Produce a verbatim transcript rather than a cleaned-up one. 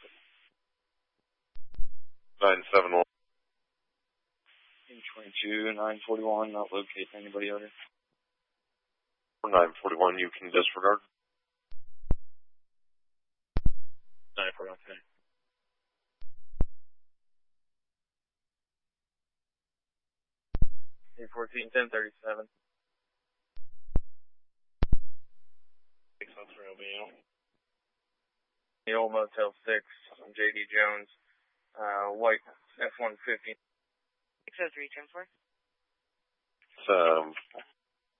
nine seven one. twenty-two, nine forty-one, not locating anybody out here. nine forty-one, you can disregard. nine forty-one, okay. eight fourteen, ten thirty-seven. six oh three will be out. The old Motel six, J D Jones, uh, white F one fifty. six oh three, ten four. Um,